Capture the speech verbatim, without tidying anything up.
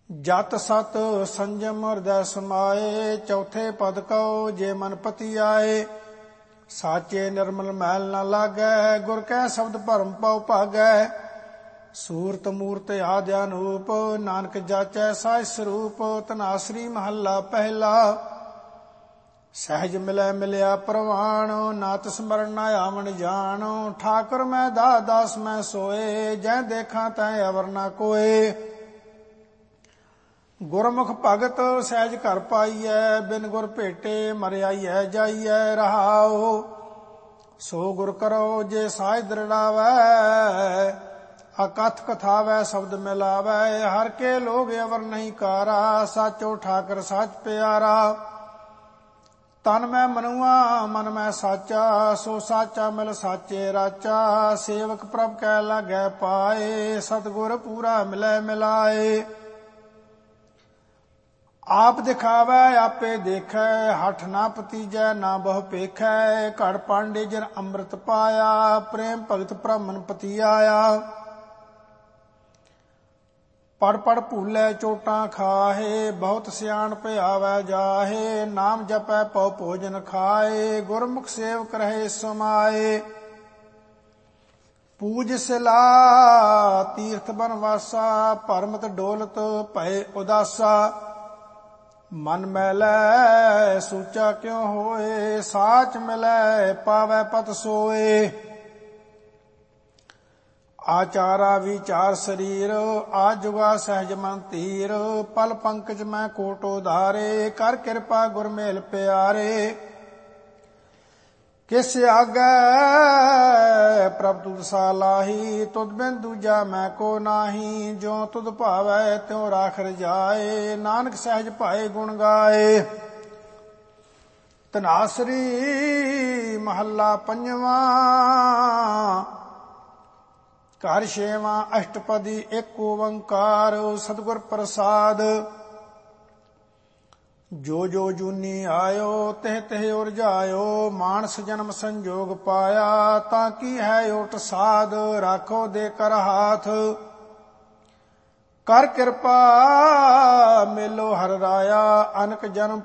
ਜਤ ਸਤ ਸੰਜਮ ਹਿਰਦੈ ਸਮਾਏ, ਚੌਥੇ ਪਦ ਕਉ ਜੇ ਮਨ ਪਤੀ ਆਏ। ਸਾਚੇ ਨਿਰਮਲ ਮੈਲ ਨ ਲਾਗੈ, ਗੁਰ ਕੈ ਸ਼ਬਦ ਭਰਮ ਪਉ ਭਾਗੈ। ਸੂਰਤ ਮੂਰਤ ਆਦਿ ਅਨੂਪ, ਨਾਨਕ ਜਾਚੈ ਸਾਜ ਸਰੂਪ। ਧਨਾਸਰੀ ਮਹੱਲਾ ਪਹਿਲਾ। ਸਹਿਜ ਮਿਲੈ ਮਿਲਿਆ ਪ੍ਰਵਾਣ, ਨਾਤ ਸਮਰਨ ਨ ਆਵਣ ਜਾਣ। ਠਾਕੁਰ ਮੈਂ ਦਾਸ ਦਾਸ ਮੈਂ ਸੋਏ, ਜੈ ਦੇਖਾਂ ਤੈ ਅਵਰ ਨ ਕੋਏ। ਗੁਰਮੁਖ ਭਗਤ ਸਹਿਜ ਘਰ ਪਾਈਐ, ਬਿਨ ਗੁਰ ਭੇਟੇ ਮਰਿਆਈਐ ਜਾਈਐ। ਰਹਾਉ ਸੋ ਗੁਰ ਕਰੋ ਜੇ ਸਾਜ ਦ੍ਰਿੜਾਵੈ, ਅਕਥ ਕਥਾਵੈ ਸ਼ਬਦ ਮਿਲਾਵੈ। ਹਰ ਕੇ ਲੋਗ ਅਵਰ ਨਹੀਂ ਕਾਰਾ, ਸਾਚੋ ਠਾਕਰ ਸਾਚ ਪਿਆਰਾ। ਤਨ ਮੈਂ ਮਨੁਆ ਮਨ ਮੈਂ ਸਾਚਾ, ਸੋ ਸਾਚਾ ਮਿਲ ਸਾਚੇ ਰਾਚਾ। ਸੇਵਕ ਪ੍ਰਭ ਕੈ ਲਾਗੈ ਪਾਏ, ਸਤਿਗੁਰ ਪੂਰਾ ਮਿਲੈ ਮਿਲਾਏ। ਆਪ ਦਿਖਾਵੈ ਆਪੇ ਦੇਖੈ, ਹਠ ਨਾ ਭਤੀਜੈ ਨਾ ਬਹੁ ਪੇਖੈ। ਘੜ ਪਾਂਡੇ ਜਿਨ ਅੰਮ੍ਰਿਤ ਪਾਇਆ, ਪ੍ਰੇਮ ਭਗਤ ਬ੍ਰਾਹਮਣ ਪਤੀ ਆਇਆ। ਪੜ ਪੜ ਭੂਲੇ ਚੋਟਾਂ ਖਾਹੇ, ਬਹੁਤ ਸਿਆਣਪ ਆਵੈ ਜਾਹੇ। ਨਾਮ ਜਪੈ ਪਉ ਭੋਜਨ ਖਾਏ, ਗੁਰਮੁਖ ਸੇਵਕ ਰਹੇ ਸਮਾਏ। ਪੂਜ ਸਿਲਾ ਤੀਰਥ ਬਨਵਾਸਾ, ਭਰਮਤ ਡੋਲਤ ਭਏ ਉਦਾਸਾ। ਮਨ ਮੈਲੈ ਸੂਚਾ ਕਿਉ ਹੋਏ, ਸਾਚ ਮਿਲੈ ਪਾਵੈ ਪਤ ਸੋਏ। ਆਚਾਰਾ ਵਿਚਾਰ ਸਰੀਰ, ਆ ਜੁਗਾ ਸਹਿਜ ਮਨ ਧੀਰ। ਪਲ ਪੰਕਜ ਮੈਂ ਕੋਟ ਉਧਾਰੇ, ਕਰ ਕਿਰਪਾ ਗੁਰ ਮੇਲ ਪਿਆਰੇ। ਕਿਸ ਆਗੈ ਪ੍ਰਭ ਤੁਧ ਸਾਲਾਹੀ, ਤੁਧ ਬਿਨ ਦੂਜਾ ਮੈਂ ਕੋ ਨਾਹੀ। ਜੋ ਤੁਧ ਭਾਵੈ ਤਿਉ ਰਾਖ ਰਜਾਏ, ਨਾਨਕ ਸਹਿਜ ਭਾਏ ਗੁਣ ਗਾਏ। ਧਨਾਸਰੀ ਮਹੱਲਾ ਪੰਜਵਾਂ। ਘਰ ਛੇਵਾਂ ਅਸ਼ਟਪਦੀ ਏਕ ਓੰਕਾਰ, ਸਤਿਗੁਰ ਪ੍ਰਸਾਦ। ਜੋ ਜੋ ਜੂਨੀ ਆਇਓ, ਤਿਹ ਤਿਹ ਉਰਜਾਇਓ। ਮਾਨਸ ਜਨਮ ਸੰਜੋਗ ਪਾਇਆ, ਤਾਂ ਕੀ ਹੈ ਓਟ ਸਾਧ। ਰਾਖੋ ਦੇ ਕਰ ਹਾਥ, ਕਰ ਕਿਰਪਾ ਮੇਲੋ ਹਰ ਰਾਇਆ। ਅਨਕ ਜਨਮ